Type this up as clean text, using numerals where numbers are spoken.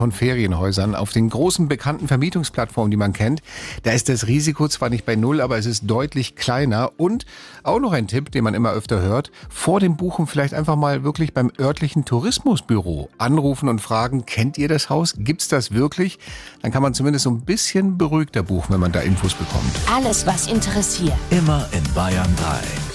Von Ferienhäusern auf den großen bekannten Vermietungsplattformen, die man kennt. Da ist das Risiko zwar nicht bei Null, aber es ist deutlich kleiner. Und auch noch ein Tipp, den man immer öfter hört: Vor dem Buchen vielleicht einfach mal wirklich beim örtlichen Tourismusbüro anrufen und fragen: Kennt ihr das Haus? Gibt's das wirklich? Dann kann man zumindest so ein bisschen beruhigter buchen, wenn man da Infos bekommt. Alles, was interessiert. Immer in Bayern 3.